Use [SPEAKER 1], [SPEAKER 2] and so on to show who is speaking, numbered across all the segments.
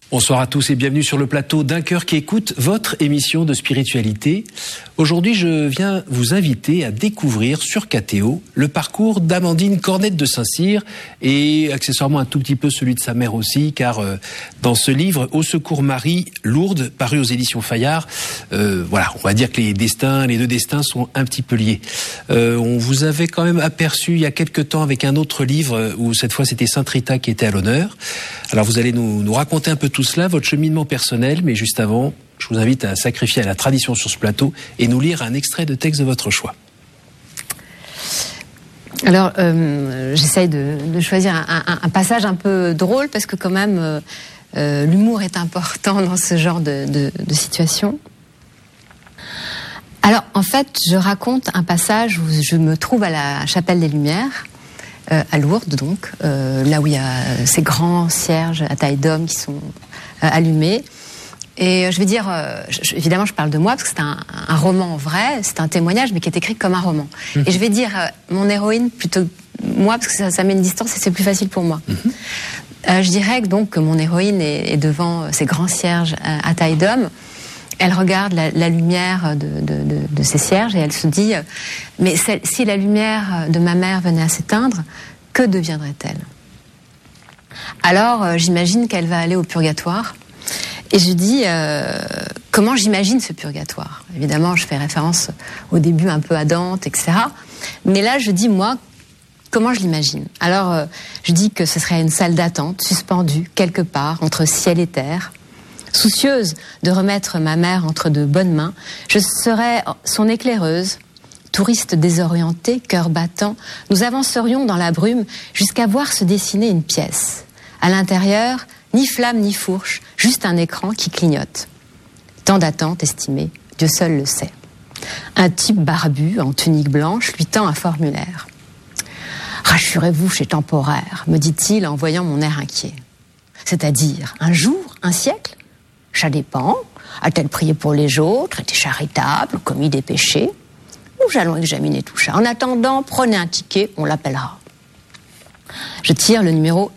[SPEAKER 1] Bonsoir à tous et bienvenue sur le plateau d'Un Cœur qui écoute, votre émission de spiritualité. Aujourd'hui, je viens vous inviter à découvrir sur KTO le parcours d'Amandine Cornette de Saint-Cyr et accessoirement un tout petit peu celui de sa mère aussi, car dans ce livre, Au secours Marie, Lourdes, paru aux éditions Fayard, voilà, on va dire que les deux destins sont un petit peu liés. On vous avait quand même aperçu il y a quelques temps avec un autre livre où cette fois c'était Sainte Rita qui était à l'honneur. Alors vous allez nous raconter un peu tout cela, votre cheminement personnel, mais juste avant, je vous invite à sacrifier à la tradition sur ce plateau et nous lire un extrait de texte de votre choix.
[SPEAKER 2] Alors, j'essaye de choisir un passage un peu drôle parce que quand même, l'humour est important dans ce genre de situation. Alors, en fait, je raconte un passage où je me trouve à la Chapelle des Lumières, à Lourdes donc, là où il y a ces grands cierges à taille d'homme qui sont allumés. Et je vais dire, évidemment je parle de moi parce que c'est un roman vrai, c'est un témoignage mais qui est écrit comme un roman. Et je vais dire mon héroïne plutôt moi parce que ça met une distance et c'est plus facile pour moi. Je dirais donc que mon héroïne est devant ces grands cierges à taille d'homme. Elle regarde la lumière de ces cierges et elle se dit mais si la lumière de ma mère venait à s'éteindre, que deviendrait-elle? Alors j'imagine qu'elle va aller au purgatoire. Et je dis, comment j'imagine ce purgatoire? Évidemment, je fais référence au début un peu à Dante, etc. Mais là, je dis, moi, comment je l'imagine? Alors, je dis que ce serait une salle d'attente, suspendue, quelque part, entre ciel et terre. Soucieuse de remettre ma mère entre de bonnes mains, je serais son éclaireuse. Touristes désorientés, cœur battant, nous avancerions dans la brume jusqu'à voir se dessiner une pièce. À l'intérieur, ni flamme ni fourche, juste un écran qui clignote. Temps d'attente estimé, Dieu seul le sait. Un type barbu, en tunique blanche, lui tend un formulaire. « Rassurez-vous, c'est temporaire, me dit-il en voyant mon air inquiet. C'est-à-dire, un jour, un siècle? Ça dépend. A-t-elle prié pour les autres, été charitable, commis des péchés? Nous allons examiner tout ça. En attendant, prenez un ticket, on l'appellera. » Je tire le numéro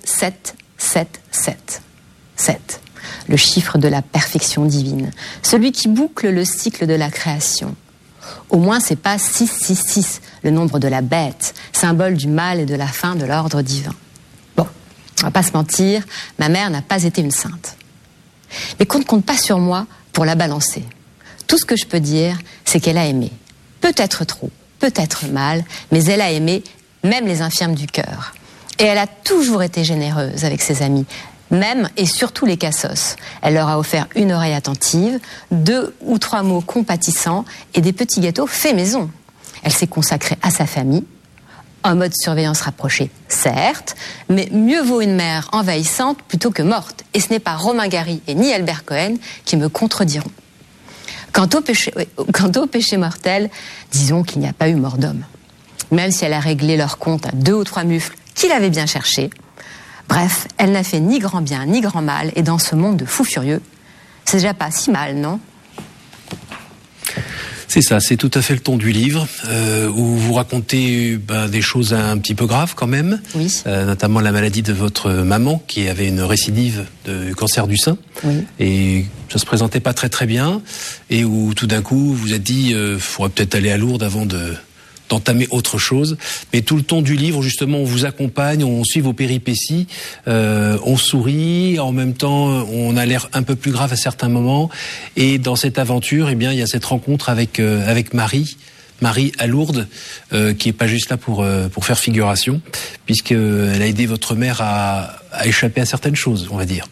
[SPEAKER 2] 777. 7, le chiffre de la perfection divine, celui qui boucle le cycle de la création. Au moins, c'est pas 666, le nombre de la bête, symbole du mal et de la fin de l'ordre divin. Bon, on va pas se mentir, ma mère n'a pas été une sainte. Mais qu'on ne compte pas sur moi pour la balancer. Tout ce que je peux dire, c'est qu'elle a aimé. Peut-être trop, peut-être mal, mais elle a aimé même les infirmes du cœur. Et elle a toujours été généreuse avec ses amis, même et surtout les cassos. Elle leur a offert une oreille attentive, 2 ou 3 mots compatissants et des petits gâteaux faits maison. Elle s'est consacrée à sa famille, en mode surveillance rapprochée, certes, mais mieux vaut une mère envahissante plutôt que morte. Et ce n'est pas Romain Gary et ni Albert Cohen qui me contrediront. Quant au péché mortel, disons qu'il n'y a pas eu mort d'homme. Même si elle a réglé leur compte à 2 ou 3 mufles qu'il avait bien cherché. Bref, elle n'a fait ni grand bien ni grand mal, et dans ce monde de fous furieux, c'est déjà pas si mal, non?
[SPEAKER 1] C'est ça, c'est tout à fait le ton du livre, où vous racontez des choses un petit peu graves quand même,
[SPEAKER 2] oui.
[SPEAKER 1] Notamment la maladie de votre maman qui avait une récidive de cancer du sein, oui. Et ça se présentait pas très très bien, et où tout d'un coup vous êtes dit, faudrait peut-être aller à Lourdes avant d'entamer autre chose, mais tout le ton du livre, justement, on vous accompagne, on suit vos péripéties, on sourit, en même temps, on a l'air un peu plus grave à certains moments, et dans cette aventure, eh bien, il y a cette rencontre avec Marie à Lourdes, qui est pas juste là pour faire figuration, puisqu'elle a aidé votre mère à échapper à certaines choses, on va dire.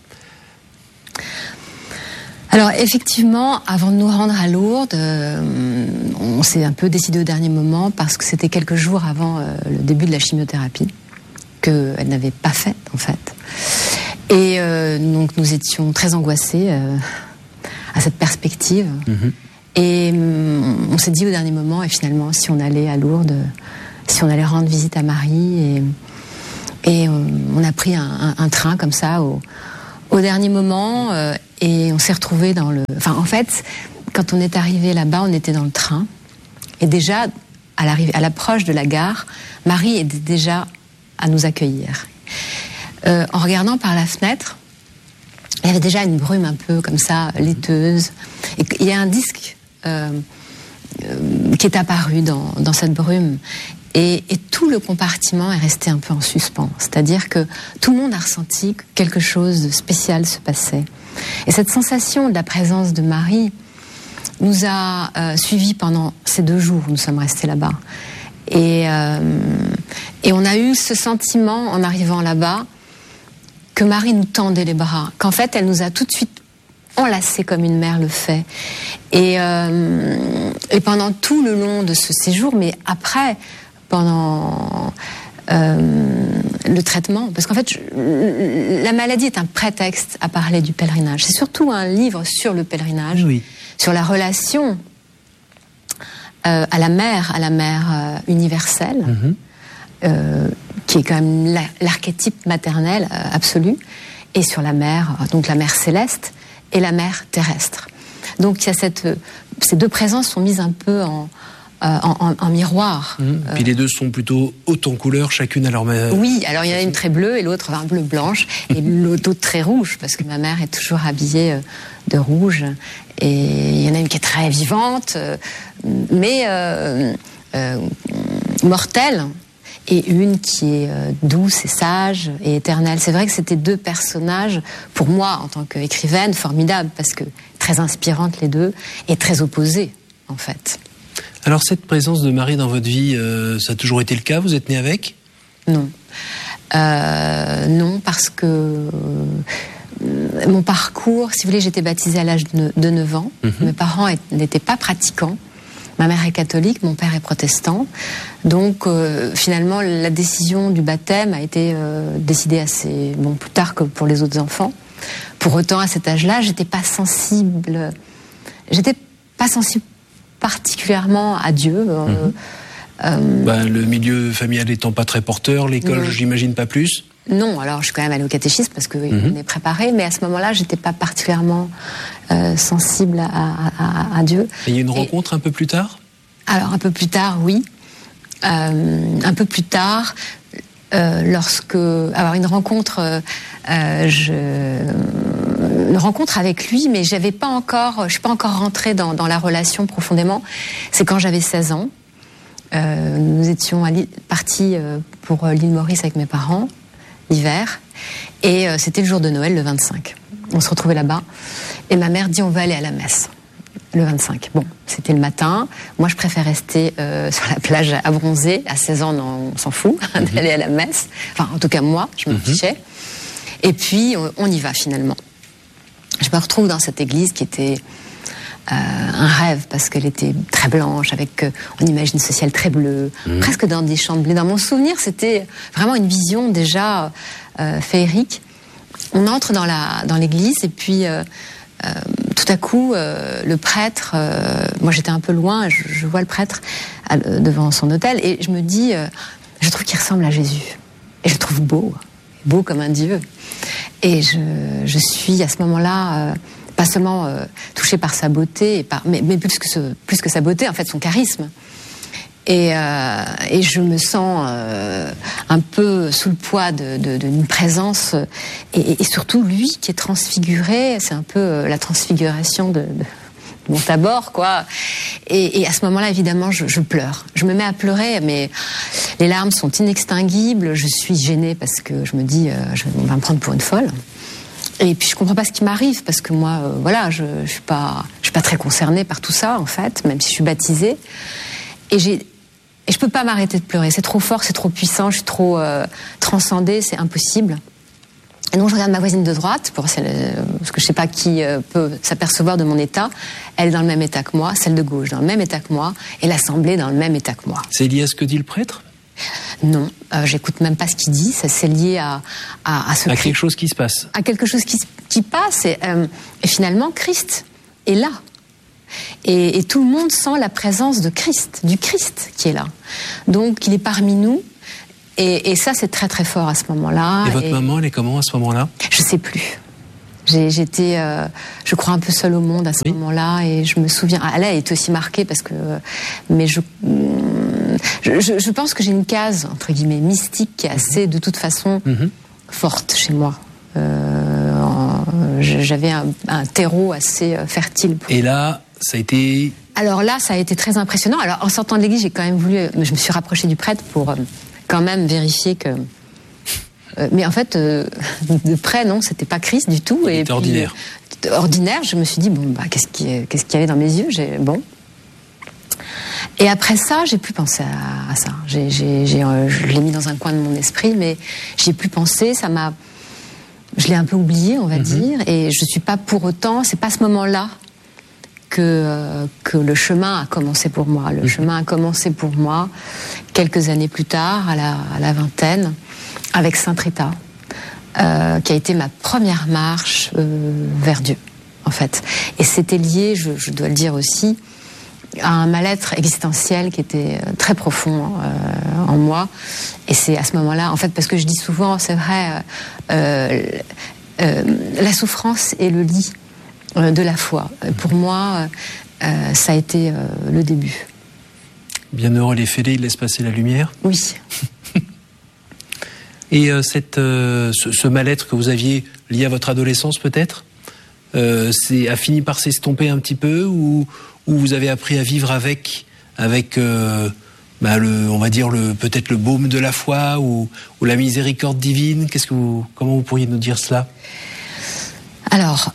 [SPEAKER 2] Alors effectivement, avant de nous rendre à Lourdes, on s'est un peu décidé au dernier moment parce que c'était quelques jours avant le début de la chimiothérapie qu'elle n'avait pas faite en fait. Et donc nous étions très angoissés à cette perspective. Et on s'est dit au dernier moment, et finalement, si on allait à Lourdes, si on allait rendre visite à Marie, et on a pris un train comme ça au dernier moment. Et on s'est retrouvés dans le... Enfin, en fait, quand on est arrivé là-bas, on était dans le train. Et déjà, à l'approche de la gare, Marie était déjà à nous accueillir. En regardant par la fenêtre, Il y avait déjà une brume un peu comme ça, laiteuse. Et il y a un disque qui est apparu dans cette brume. Et tout le compartiment est resté un peu en suspens. C'est-à-dire que tout le monde a ressenti que quelque chose de spécial se passait. Et cette sensation de la présence de Marie nous a suivis pendant ces 2 jours où nous sommes restés là-bas. Et on a eu ce sentiment, en arrivant là-bas, que Marie nous tendait les bras. Qu'en fait, elle nous a tout de suite enlacés comme une mère le fait. Et pendant tout le long de ce séjour, mais après, pendant le traitement, parce qu'en fait, la maladie est un prétexte à parler du pèlerinage. C'est surtout un livre sur le pèlerinage, oui, sur la relation à la mère universelle, qui est quand même l'archétype maternel absolu, et sur la mère, donc la mère céleste et la mère terrestre. Donc il y a ces 2 présences sont mises un peu en miroir.
[SPEAKER 1] Puis les 2 sont plutôt hautes en couleur, chacune à leur manière.
[SPEAKER 2] Oui, alors il y en a une très bleue et l'autre un bleu blanche, et l'autre très rouge, parce que ma mère est toujours habillée de rouge. Et il y en a une qui est très vivante, mais mortelle, et une qui est douce et sage et éternelle. C'est vrai que c'était 2 personnages, pour moi, en tant qu'écrivaine, formidables, parce que très inspirantes les 2, et très opposées, en fait.
[SPEAKER 1] Alors, cette présence de Marie dans votre vie, ça a toujours été le cas? Vous êtes née avec?
[SPEAKER 2] Non. Non, parce que mon parcours, si vous voulez, j'étais baptisée à l'âge de 9 ans. Mes parents n'étaient pas pratiquants. Ma mère est catholique, mon père est protestant. Donc, finalement, la décision du baptême a été décidée plus tard que pour les autres enfants. Pour autant, à cet âge-là, j'étais pas sensible particulièrement à Dieu.
[SPEAKER 1] Le milieu familial étant pas très porteur, l'école, j'imagine pas plus.
[SPEAKER 2] Non, alors je suis quand même allée au catéchisme parce qu'on est préparé, mais à ce moment-là, j'étais pas particulièrement sensible à Dieu.
[SPEAKER 1] Et il y a une rencontre un peu plus tard? Alors,
[SPEAKER 2] un peu plus tard, oui. Un peu plus tard, une rencontre avec lui, mais je suis pas encore rentrée dans la relation profondément. C'est quand j'avais 16 ans. Nous étions partis pour l'île Maurice avec mes parents, l'hiver, et c'était le jour de Noël, le 25. On se retrouvait là-bas, et ma mère dit on va aller à la messe, le 25. Bon, c'était le matin, moi je préfère rester sur la plage à bronzer, à 16 ans, non, on s'en fout, d'aller à la messe, enfin en tout cas moi, je me fichais, et puis on y va finalement. Je me retrouve dans cette église qui était un rêve, parce qu'elle était très blanche, avec, on imagine ce ciel très bleu, presque dans des champs de blé. Dans mon souvenir, c'était vraiment une vision déjà féerique. On entre dans l'église, et puis tout à coup, le prêtre, moi j'étais un peu loin, je vois le prêtre devant son autel, et je me dis, je trouve qu'il ressemble à Jésus. Et je le trouve beau comme un dieu. Et je suis à ce moment-là... pas seulement touchée par sa beauté, mais plus que sa beauté, en fait, son charisme. Et je me sens un peu sous le poids d'une présence, et surtout lui qui est transfiguré, c'est un peu la transfiguration de mon Tabor, quoi. Et à ce moment-là, évidemment, je pleure. Je me mets à pleurer, mais les larmes sont inextinguibles. Je suis gênée parce que je me dis, on va me prendre pour une folle. Et puis je comprends pas ce qui m'arrive, parce que moi, je suis pas très concernée par tout ça, en fait, même si je suis baptisée. Et je peux pas m'arrêter de pleurer. C'est trop fort, c'est trop puissant, je suis trop transcendée, c'est impossible. Et donc je regarde ma voisine de droite, parce que je sais pas qui peut s'apercevoir de mon état. Elle est dans le même état que moi, celle de gauche dans le même état que moi, et l'assemblée dans le même état que moi.
[SPEAKER 1] C'est lié à ce que dit le prêtre ?
[SPEAKER 2] Non, j'écoute même pas ce qu'il dit. Ça, c'est lié à
[SPEAKER 1] quelque chose qui se passe.
[SPEAKER 2] À quelque chose qui passe. Et finalement, Christ est là. Et tout le monde sent la présence de Christ, du Christ qui est là. Donc, il est parmi nous. Et ça, c'est très très fort à ce moment-là.
[SPEAKER 1] Et votre maman, elle est comment à ce moment-là ?
[SPEAKER 2] Je sais plus. J'étais, je crois, un peu seule au monde à ce moment-là, et je me souviens. Elle a été aussi marquée parce que, mais je pense que j'ai une case entre guillemets mystique qui est assez, de toute façon, forte chez moi. j'avais un terreau assez fertile.
[SPEAKER 1] Et là, ça a été...
[SPEAKER 2] Alors là, ça a été très impressionnant. Alors en sortant de l'église, j'ai quand même voulu... Je me suis rapprochée du prêtre pour quand même vérifier que... mais en fait, de près, non, c'était pas Christ du tout.
[SPEAKER 1] C'était ordinaire.
[SPEAKER 2] Ordinaire, je me suis dit, bon, bah, qu'est-ce qu'il y avait dans mes yeux? Bon. Et après ça, j'ai plus pensé à ça. Je l'ai mis dans un coin de mon esprit, mais j'y ai plus pensé. Je l'ai un peu oublié, on va dire. Et je suis pas pour autant. C'est pas à ce moment-là que le chemin a commencé pour moi. Le chemin a commencé pour moi quelques années plus tard, à la vingtaine, avec Sainte Rita, qui a été ma première marche vers Dieu, en fait. Et c'était lié, je dois le dire aussi, à un mal-être existentiel qui était très profond en moi. Et c'est à ce moment-là, en fait, parce que je dis souvent, c'est vrai, la souffrance est le lit de la foi. Pour moi, ça a été le début.
[SPEAKER 1] Bienheureux les fêlés, ils laissent passer la lumière.
[SPEAKER 2] Oui.
[SPEAKER 1] Et ce mal-être que vous aviez lié à votre adolescence, peut-être, a fini par s'estomper un petit peu, ou vous avez appris à vivre avec on va dire peut-être le baume de la foi ou la miséricorde divine. Comment vous pourriez nous dire cela?
[SPEAKER 2] Alors,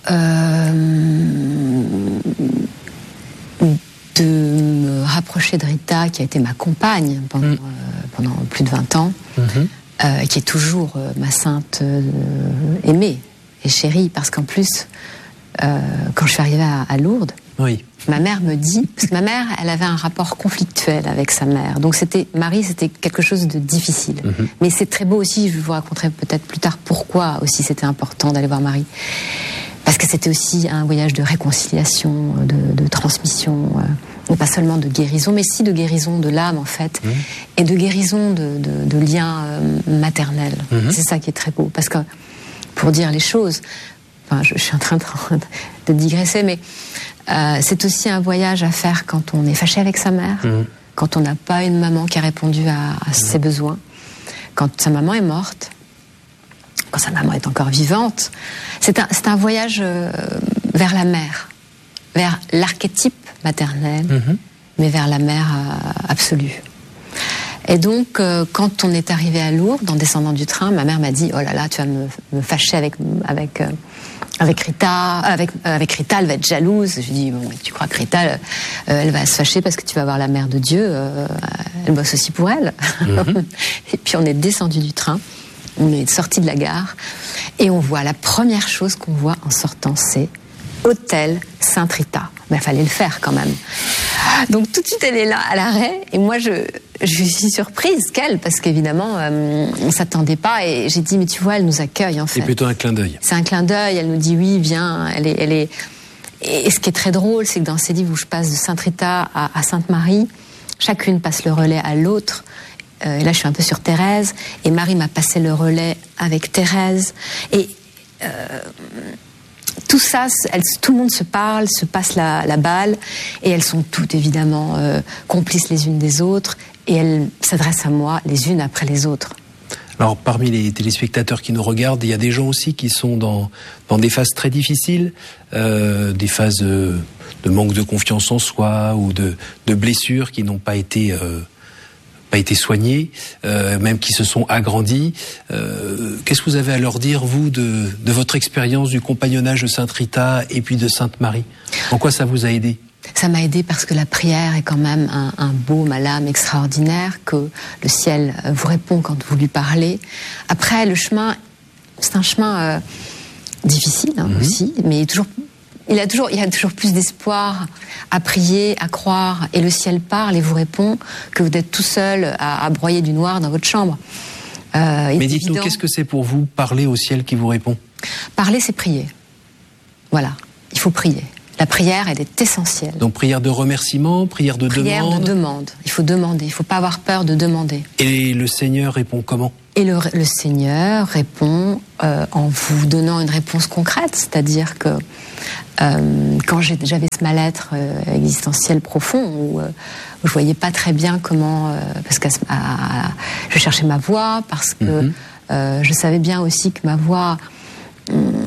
[SPEAKER 2] de me rapprocher de Rita, qui a été ma compagne pendant plus de 20 ans, qui est toujours ma sainte aimée et chérie, parce qu'en plus, quand je suis arrivée à Lourdes,
[SPEAKER 1] oui.
[SPEAKER 2] Ma mère me dit, parce que ma mère, elle avait un rapport conflictuel avec sa mère, donc Marie, c'était quelque chose de difficile. Mais c'est très beau aussi, je vous raconterai peut-être plus tard pourquoi aussi c'était important d'aller voir Marie. Parce que c'était aussi un voyage de réconciliation, de transmission, et pas seulement de guérison, mais si de guérison de l'âme en fait, et de guérison de liens maternels. C'est ça qui est très beau, parce que pour dire les choses, enfin, je suis en train de digresser, mais c'est aussi un voyage à faire quand on est fâché avec sa mère, quand on n'a pas une maman qui a répondu à ses besoins, quand sa maman est morte, quand sa maman est encore vivante. C'est un voyage vers la mère, vers l'archétype maternel, mais vers la mère absolue. Et donc, quand on est arrivé à Lourdes, en descendant du train, ma mère m'a dit « Oh là là, tu vas me fâcher avec Rita, elle va être jalouse. » Je lui dis « Bon, tu crois que Rita, elle va se fâcher parce que tu vas voir la mère de Dieu, elle bosse aussi pour elle. » Et puis on est descendu du train, on est sorti de la gare, et on voit, la première chose qu'on voit en sortant, c'est Hôtel Sainte Rita. Mais il fallait le faire quand même. Donc tout de suite, elle est là, à l'arrêt, et moi je suis surprise qu'elle, parce qu'évidemment, on s'attendait pas, et j'ai dit, mais tu vois, elle nous accueille en fait.
[SPEAKER 1] C'est plutôt un clin d'œil.
[SPEAKER 2] C'est un clin d'œil, elle nous dit oui, viens, elle est... Et ce qui est très drôle, c'est que dans ces livres où je passe de Sainte Rita à Sainte Marie, chacune passe le relais à l'autre. Et là, je suis un peu sur Thérèse, et Marie m'a passé le relais avec Thérèse, et tout ça, tout le monde se parle, se passe la balle, et elles sont toutes évidemment complices les unes des autres, et elles s'adressent à moi les unes après les autres.
[SPEAKER 1] Alors, parmi les téléspectateurs qui nous regardent, il y a des gens aussi qui sont dans des phases très difficiles, des phases de manque de confiance en soi ou de blessures qui n'ont pas été soignées, même qui se sont agrandies. Qu'est-ce que vous avez à leur dire, vous, de votre expérience du compagnonnage de Sainte Rita et puis de Sainte Marie? En quoi ça vous a aidé?
[SPEAKER 2] Ça m'a aidé parce que la prière est quand même un baume à l'âme extraordinaire, que le ciel vous répond quand vous lui parlez. Après, le chemin, c'est un chemin difficile aussi, mais il y a toujours plus d'espoir à prier, à croire, et le ciel parle et vous répond, que vous êtes tout seul à broyer du noir dans votre chambre.
[SPEAKER 1] Mais dites-nous, qu'est-ce que c'est pour vous, parler au ciel qui vous répond?
[SPEAKER 2] Parler, c'est prier. Voilà, il faut prier. La prière, elle est essentielle.
[SPEAKER 1] Donc prière de remerciement, prière de demande.
[SPEAKER 2] Prière de demande. Il faut demander, il ne faut pas avoir peur de demander.
[SPEAKER 1] Et le Seigneur répond comment?
[SPEAKER 2] Et le Seigneur répond en vous donnant une réponse concrète, c'est-à-dire que quand j'avais ce mal-être existentiel profond, où je voyais pas très bien comment, parce que je cherchais ma voix, parce que je savais bien aussi que ma voix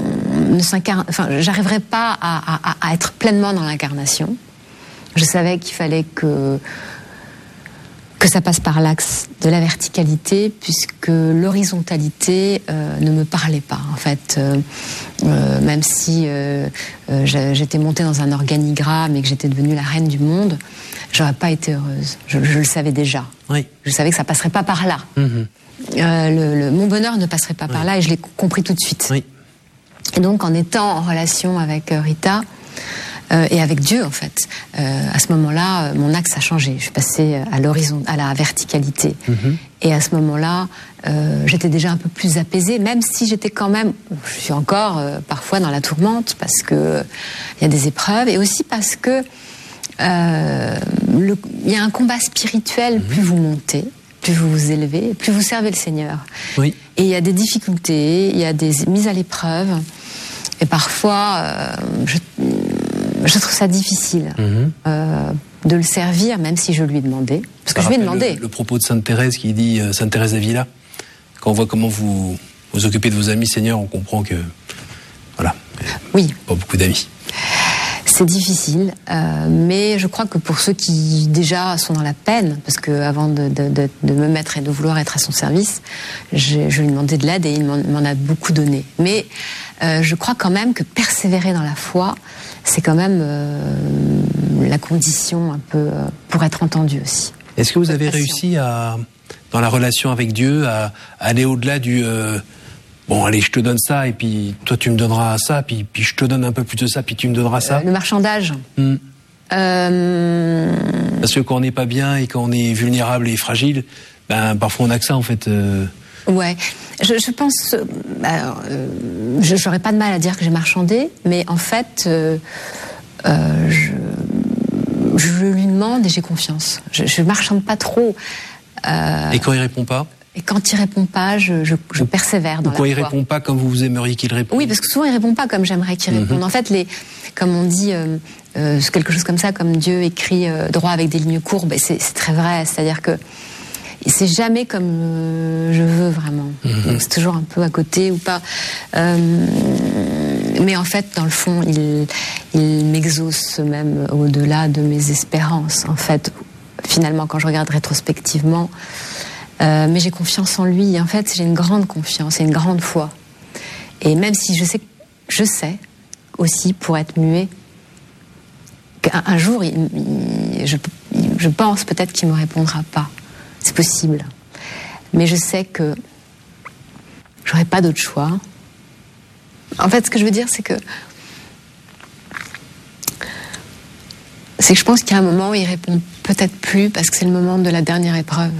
[SPEAKER 2] j'arriverais pas à être pleinement dans l'incarnation. Je savais qu'il fallait que ça passe par l'axe de la verticalité, puisque l'horizontalité ne me parlait pas. En fait, même si j'étais montée dans un organigramme et que j'étais devenue la reine du monde, j'aurais pas été heureuse. Je le savais déjà.
[SPEAKER 1] Oui.
[SPEAKER 2] Je savais que ça passerait pas par là. Mon bonheur ne passerait pas par là, et je l'ai compris tout de suite. Oui. Et donc, en étant en relation avec Rita, et avec Dieu, en fait, à ce moment-là, mon axe a changé. Je suis passée à la verticalité. Et à ce moment-là, j'étais déjà un peu plus apaisée, même si j'étais quand même, je suis encore parfois dans la tourmente, parce que il y a des épreuves, et aussi parce que il y a un combat spirituel. Plus vous montez, plus vous vous élevez, plus vous servez le Seigneur. Oui. Et il y a des difficultés, il y a des mises à l'épreuve, et parfois, je trouve ça difficile de le servir, même si je lui ai demandé. Parce que je lui ai demandé.
[SPEAKER 1] Le propos de Sainte Thérèse qui dit, Sainte Thérèse d'Avila, quand on voit comment vous occupez de vos amis, Seigneur, on comprend que, voilà,
[SPEAKER 2] oui,
[SPEAKER 1] pas beaucoup d'amis.
[SPEAKER 2] C'est difficile, mais je crois que pour ceux qui déjà sont dans la peine, parce que avant de me mettre et de vouloir être à son service, je lui demandais de l'aide et il m'en a beaucoup donné. Mais je crois quand même que persévérer dans la foi, c'est quand même la condition un peu pour être entendu aussi.
[SPEAKER 1] Est-ce que vous avez réussi dans la relation avec Dieu, à aller au-delà du bon, allez, je te donne ça, et puis toi tu me donneras ça, puis je te donne un peu plus de ça, puis tu me donneras ça.
[SPEAKER 2] Le marchandage.
[SPEAKER 1] Parce que quand on n'est pas bien et quand on est vulnérable et fragile, ben parfois on a que ça en fait.
[SPEAKER 2] Ouais, je pense, j'aurais pas de mal à dire que j'ai marchandé, mais en fait, je lui demande et j'ai confiance. Je marchande pas trop.
[SPEAKER 1] Et quand il répond pas?
[SPEAKER 2] Et quand il répond pas, je persévère dans la foi.
[SPEAKER 1] Ou quand il répond pas comme vous aimeriez qu'il réponde?
[SPEAKER 2] Oui, parce que souvent il répond pas comme j'aimerais qu'il réponde. En fait, comme on dit, quelque chose comme ça, comme Dieu écrit droit avec des lignes courbes, et c'est très vrai. C'est-à-dire que c'est jamais comme je veux vraiment. Donc c'est toujours un peu à côté ou pas. Mais en fait, dans le fond, il m'exauce même au-delà de mes espérances. En fait, finalement, quand je regarde rétrospectivement. Mais j'ai confiance en lui. En fait, j'ai une grande confiance et une grande foi. Et même si je sais aussi, pour être muet, qu'un jour, je pense peut-être qu'il me répondra pas. C'est possible. Mais je sais que j'aurai pas d'autre choix. En fait, ce que je veux dire, c'est que je pense qu'il y a un moment où il répond peut-être plus parce que c'est le moment de la dernière épreuve.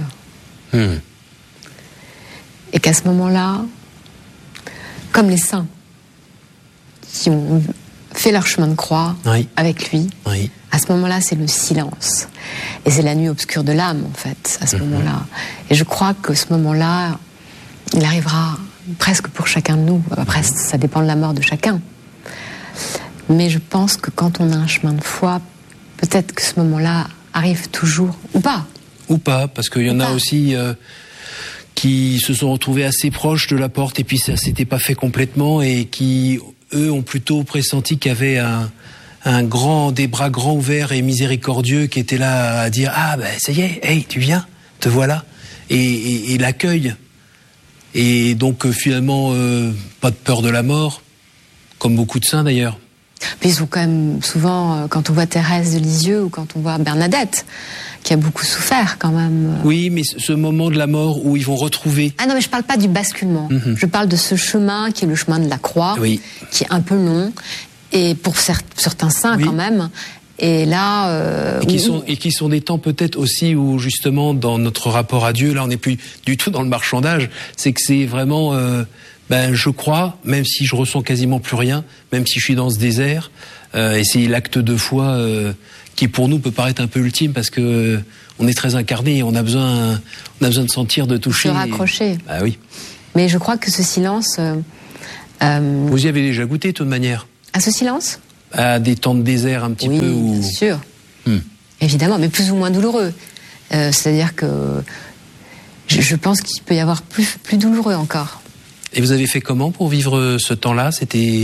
[SPEAKER 2] Et qu'à ce moment-là, comme les saints qui ont fait leur chemin de croix avec lui, à ce moment-là, c'est le silence. Et c'est la nuit obscure de l'âme, en fait, à ce moment-là. Et je crois que ce moment-là, il arrivera presque pour chacun de nous. Après, ça dépend de la mort de chacun. Mais je pense que quand on a un chemin de foi, peut-être que ce moment-là arrive toujours, ou pas.
[SPEAKER 1] Ou pas, parce qu'il y en a aussi qui se sont retrouvés assez proches de la porte et puis ça s'était pas fait complètement et qui, eux, ont plutôt pressenti qu'il y avait des bras grands ouverts et miséricordieux qui étaient là à dire « Ah, ben ça y est, hey, tu viens, te voilà » et l'accueil. Et donc, finalement, pas de peur de la mort, comme beaucoup de saints d'ailleurs.
[SPEAKER 2] Puis ils ont quand même souvent, quand on voit Thérèse de Lisieux ou quand on voit Bernadette, qui a beaucoup souffert quand même.
[SPEAKER 1] Oui, mais ce moment de la mort où ils vont retrouver...
[SPEAKER 2] Ah non, mais je parle pas du basculement. Je parle de ce chemin qui est le chemin de la croix, qui est un peu long, et pour certains saints quand même. Et là...
[SPEAKER 1] Et qui sont des temps peut-être aussi où justement dans notre rapport à Dieu, là on n'est plus du tout dans le marchandage, c'est que c'est vraiment... je crois, même si je ressens quasiment plus rien, même si je suis dans ce désert, et c'est l'acte de foi qui pour nous peut paraître un peu ultime parce que on est très incarné et on a besoin de sentir, de toucher.
[SPEAKER 2] Se raccrocher.
[SPEAKER 1] Ah oui.
[SPEAKER 2] Mais je crois que ce silence...
[SPEAKER 1] Vous y avez déjà goûté de toute manière?
[SPEAKER 2] À ce silence?
[SPEAKER 1] À des temps de désert un petit peu où...
[SPEAKER 2] Oui, bien sûr. Évidemment, mais plus ou moins douloureux. C'est-à-dire que je pense qu'il peut y avoir plus douloureux encore.
[SPEAKER 1] Et vous avez fait comment pour vivre ce temps-là? C'était...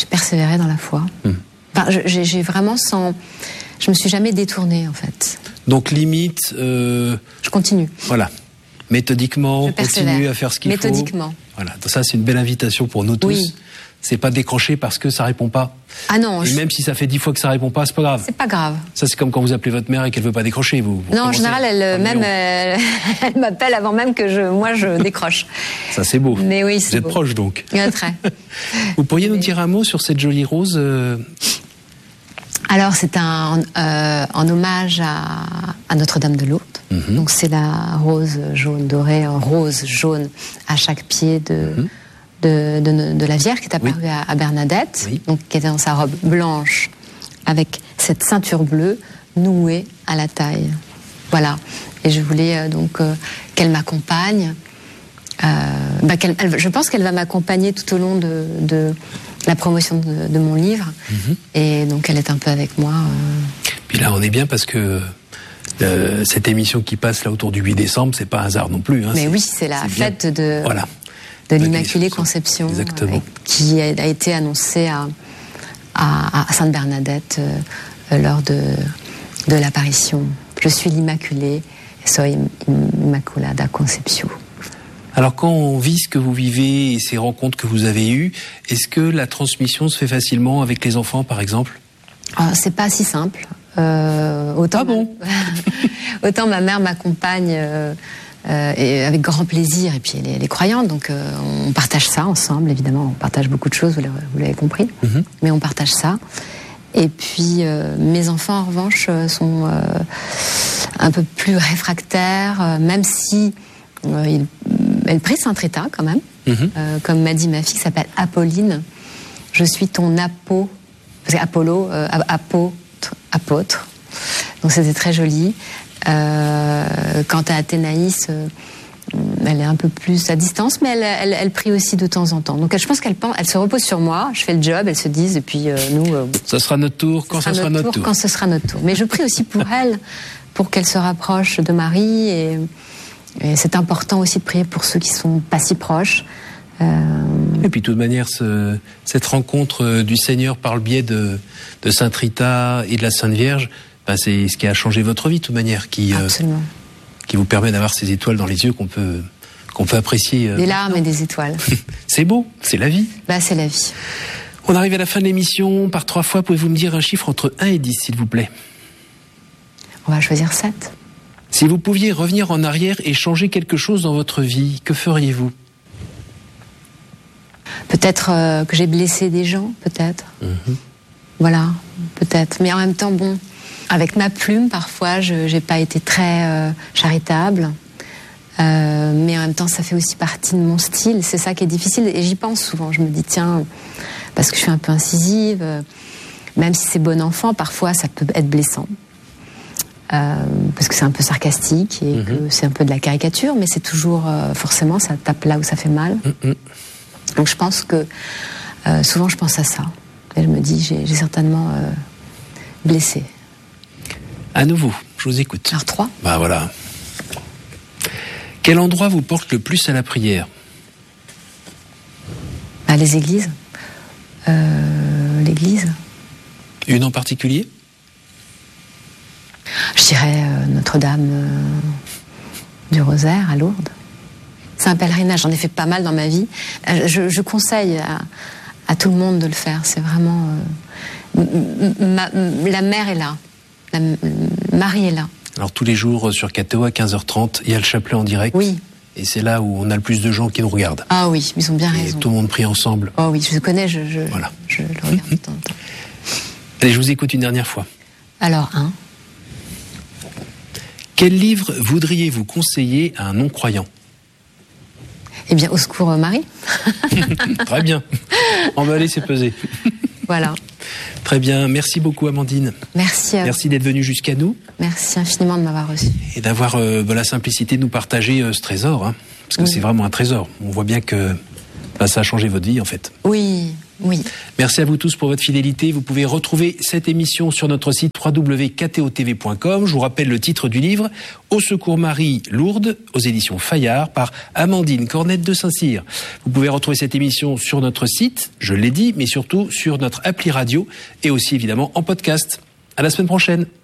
[SPEAKER 2] j'ai persévéré dans la foi. Enfin, j'ai vraiment je me suis jamais détournée, en fait.
[SPEAKER 1] Donc limite...
[SPEAKER 2] Je continue.
[SPEAKER 1] Voilà. Méthodiquement, continue à faire ce qu'il faut.
[SPEAKER 2] Méthodiquement.
[SPEAKER 1] Voilà. Donc ça, c'est une belle invitation pour nous tous.
[SPEAKER 2] Oui.
[SPEAKER 1] C'est pas décrocher parce que ça répond pas.
[SPEAKER 2] Ah non.
[SPEAKER 1] Et même si ça fait 10 fois que ça répond pas, c'est pas grave.
[SPEAKER 2] C'est pas grave.
[SPEAKER 1] Ça, c'est comme quand vous appelez votre mère et qu'elle veut pas décrocher. Vous
[SPEAKER 2] non, en général, elle m'appelle avant même que je décroche.
[SPEAKER 1] Ça, c'est beau.
[SPEAKER 2] Mais oui,
[SPEAKER 1] vous êtes proche, donc.
[SPEAKER 2] Très.
[SPEAKER 1] Vous pourriez nous dire un mot sur cette jolie rose
[SPEAKER 2] Alors, c'est en hommage à Notre-Dame de Lourdes. Donc, c'est la rose jaune dorée, en rose jaune à chaque pied de la Vierge qui est apparue à Bernadette, donc qui était dans sa robe blanche avec cette ceinture bleue nouée à la taille. Voilà. Et je voulais donc qu'elle m'accompagne. Je pense qu'elle va m'accompagner tout au long de la promotion de mon livre. Et donc elle est un peu avec moi.
[SPEAKER 1] Puis là, on est bien parce que cette émission qui passe là autour du 8 décembre, c'est pas un hasard non plus.
[SPEAKER 2] Mais oui, c'est la fête de l'Immaculée Conception, qui a été annoncée à Sainte Bernadette lors de l'apparition. Je suis l'Immaculée, soy Immaculada Conceptio.
[SPEAKER 1] Alors quand on vit ce que vous vivez et ces rencontres que vous avez eues, est-ce que la transmission se fait facilement avec les enfants, par exemple ?
[SPEAKER 2] C'est pas si simple. Autant ma mère m'accompagne et avec grand plaisir, et puis elle est croyante, donc on partage ça ensemble, évidemment, on partage beaucoup de choses, vous l'avez compris, mais on partage ça. Et puis mes enfants, en revanche, sont un peu plus réfractaires, même si elle prie Saint Rita quand même, comme m'a dit ma fille qui s'appelle Apolline, je suis ton parce qu'Apollo, apôtre, donc c'était très joli. Quant à Athénaïs, elle est un peu plus à distance, mais elle prie aussi de temps en temps. Donc je pense qu'elle se repose sur moi, je fais le job, elles se disent, et puis nous...
[SPEAKER 1] ça sera notre tour quand ce sera notre tour.
[SPEAKER 2] Quand ce sera notre tour. Mais je prie aussi pour elle, pour qu'elle se rapproche de Marie, et c'est important aussi de prier pour ceux qui sont pas si proches.
[SPEAKER 1] Et puis de toute manière, cette rencontre du Seigneur par le biais de Sainte Rita et de la Sainte Vierge, c'est ce qui a changé votre vie de toute manière, qui vous permet d'avoir ces étoiles dans les yeux qu'on peut apprécier.
[SPEAKER 2] Des larmes et des étoiles.
[SPEAKER 1] C'est beau, c'est la vie.
[SPEAKER 2] C'est la vie.
[SPEAKER 1] On arrive à la fin de l'émission. Par 3 fois, pouvez-vous me dire un chiffre entre 1 et 10, s'il vous plaît ?
[SPEAKER 2] On va choisir 7.
[SPEAKER 1] Si vous pouviez revenir en arrière et changer quelque chose dans votre vie, que feriez-vous ?
[SPEAKER 2] Peut-être que j'ai blessé des gens, peut-être. Voilà, peut-être. Mais en même temps, avec ma plume, parfois, je n'ai pas été très charitable. Mais en même temps, ça fait aussi partie de mon style. C'est ça qui est difficile. Et j'y pense souvent. Je me dis, tiens, parce que je suis un peu incisive, même si c'est bon enfant, parfois, ça peut être blessant. Parce que c'est un peu sarcastique et que c'est un peu de la caricature, mais c'est toujours, forcément, ça tape là où ça fait mal. Donc je pense que, souvent je pense à ça. Et je me dis, j'ai certainement blessé.
[SPEAKER 1] À nouveau, je vous écoute.
[SPEAKER 2] Alors 3.
[SPEAKER 1] Voilà. Quel endroit vous porte le plus à la prière ?
[SPEAKER 2] Les églises. L'église.
[SPEAKER 1] Une en particulier ?
[SPEAKER 2] Je dirais Notre-Dame du Rosaire à Lourdes. C'est un pèlerinage, j'en ai fait pas mal dans ma vie. Je conseille à tout le monde de le faire. C'est vraiment... la mère est là. Marie est là.
[SPEAKER 1] Alors tous les jours sur KTO à 15h30, il y a le chapelet en direct.
[SPEAKER 2] Oui.
[SPEAKER 1] Et c'est là où on a le plus de gens qui nous regardent.
[SPEAKER 2] Ah oui, ils ont bien raison.
[SPEAKER 1] Et tout le monde prie ensemble.
[SPEAKER 2] Oh oui, je le connais, je le regarde de temps en temps.
[SPEAKER 1] Allez, je vous écoute une dernière fois.
[SPEAKER 2] Alors, 1.
[SPEAKER 1] Quel livre voudriez-vous conseiller à un non-croyant ?
[SPEAKER 2] Eh bien, Au secours, Marie.
[SPEAKER 1] Très bien. Emballé, c'est pesé.
[SPEAKER 2] Voilà.
[SPEAKER 1] Très bien. Merci beaucoup, Amandine.
[SPEAKER 2] Merci à vous.
[SPEAKER 1] Merci d'être venue jusqu'à nous.
[SPEAKER 2] Merci infiniment de m'avoir reçu.
[SPEAKER 1] Et d'avoir la simplicité de nous partager ce trésor. Parce que c'est vraiment un trésor. On voit bien que ça a changé votre vie, en fait.
[SPEAKER 2] Oui, Oui.
[SPEAKER 1] Merci à vous tous pour votre fidélité. Vous pouvez retrouver cette émission sur notre site www.ktotv.com. Je vous rappelle le titre du livre « Au secours Marie, Lourdes » aux éditions Fayard par Amandine Cornette de Saint-Cyr. Vous pouvez retrouver cette émission sur notre site, je l'ai dit, mais surtout sur notre appli radio et aussi évidemment en podcast. À la semaine prochaine.